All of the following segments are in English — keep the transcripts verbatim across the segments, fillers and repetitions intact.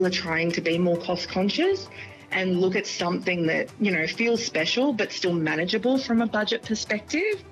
are trying to be more cost conscious and look at something that, you know, feels special but still manageable from a budget perspective.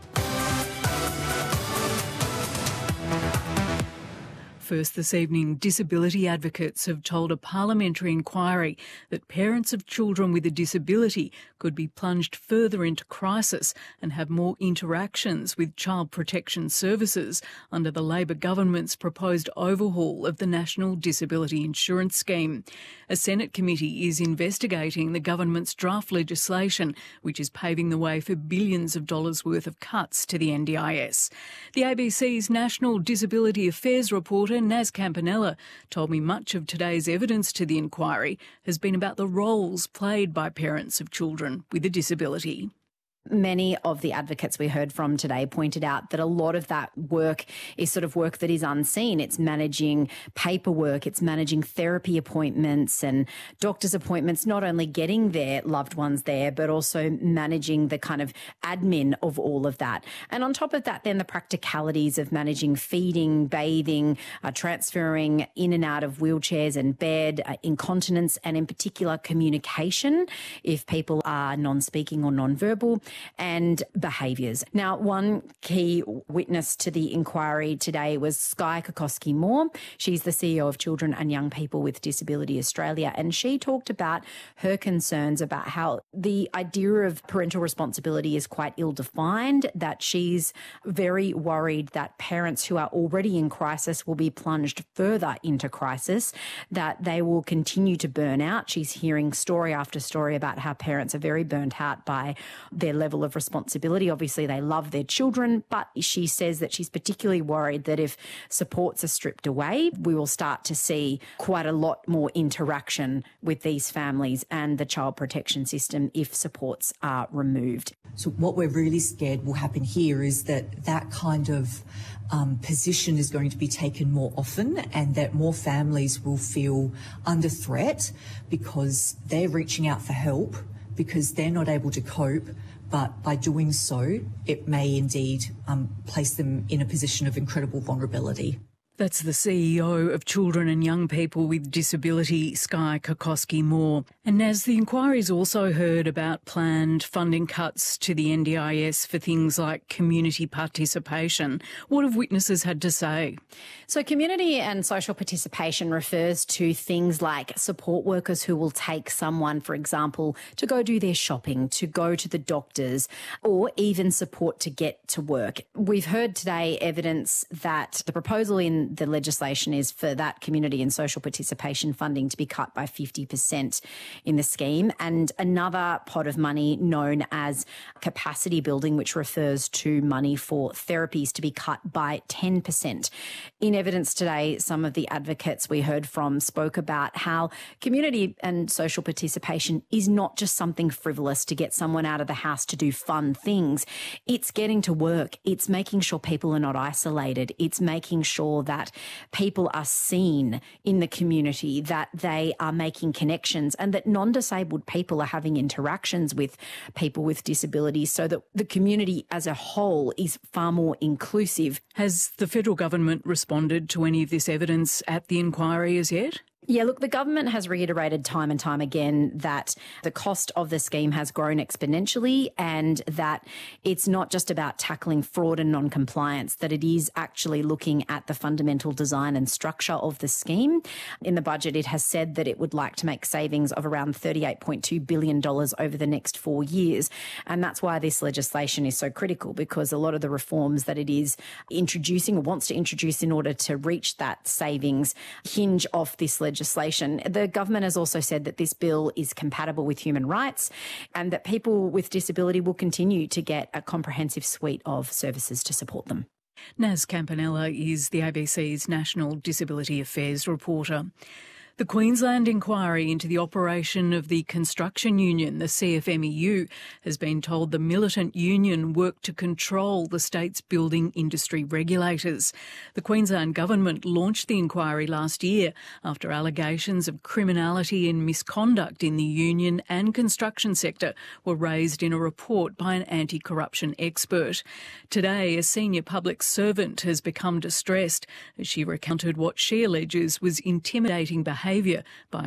First this evening, disability advocates have told a parliamentary inquiry that parents of children with a disability could be plunged further into crisis and have more interactions with child protection services under the Labor government's proposed overhaul of the National Disability Insurance Scheme. A Senate committee is investigating the government's draft legislation, which is paving the way for billions of dollars worth of cuts to the N D I S. The A B C's National Disability Affairs reporter Naz Campanella told me much of today's evidence to the inquiry has been about the roles played by parents of children with a disability. Many of the advocates we heard from today pointed out that a lot of that work is sort of work that is unseen. It's managing paperwork, it's managing therapy appointments and doctor's appointments, not only getting their loved ones there, but also managing the kind of admin of all of that. And on top of that, then the practicalities of managing feeding, bathing, uh, transferring in and out of wheelchairs and bed, uh, incontinence, and in particular communication, if people are non-speaking or non-verbal, and behaviours. Now, one key witness to the inquiry today was Skye Kokoski-Moore. She's the C E O of Children and Young People with Disability Australia, and she talked about her concerns about how the idea of parental responsibility is quite ill-defined, that she's very worried that parents who are already in crisis will be plunged further into crisis, that they will continue to burn out. She's hearing story after story about how parents are very burnt out by their level of responsibility. Obviously, they love their children, but she says that she's particularly worried that if supports are stripped away, we will start to see quite a lot more interaction with these families and the child protection system if supports are removed. So what we're really scared will happen here is that that kind of um, position is going to be taken more often, and that more families will feel under threat because they're reaching out for help because they're not able to cope. But by doing so, it may indeed um, place them in a position of incredible vulnerability. That's the C E O of Children and Young People with Disability, Skye Kokoski-Moore. And as the inquiry's also heard about planned funding cuts to the N D I S for things like community participation, what have witnesses had to say? So community and social participation refers to things like support workers who will take someone, for example, to go do their shopping, to go to the doctors, or even support to get to work. We've heard today evidence that the proposal in the legislation is for that community and social participation funding to be cut by fifty percent in the scheme, and another pot of money known as capacity building, which refers to money for therapies, to be cut by ten percent. In evidence today, some of the advocates we heard from spoke about how community and social participation is not just something frivolous to get someone out of the house to do fun things. It's getting to work. It's making sure people are not isolated. It's making sure that that people are seen in the community, that they are making connections, and that non-disabled people are having interactions with people with disabilities, so that the community as a whole is far more inclusive. Has the federal government responded to any of this evidence at the inquiry as yet? Yeah, look, the government has reiterated time and time again that the cost of the scheme has grown exponentially, and that it's not just about tackling fraud and non-compliance, that it is actually looking at the fundamental design and structure of the scheme. In the budget, it has said that it would like to make savings of around thirty-eight point two billion dollars over the next four years. And that's why this legislation is so critical, because a lot of the reforms that it is introducing or wants to introduce in order to reach that savings hinge off this legislation. Legislation. The government has also said that this bill is compatible with human rights, and that people with disability will continue to get a comprehensive suite of services to support them. Naz Campanella is the A B C's National Disability Affairs reporter. The Queensland inquiry into the operation of the construction union, the C F M E U, has been told the militant union worked to control the state's building industry regulators. The Queensland government launched the inquiry last year after allegations of criminality and misconduct in the union and construction sector were raised in a report by an anti-corruption expert. Today, a senior public servant has become distressed as she recounted what she alleges was intimidating behaviour behaviour by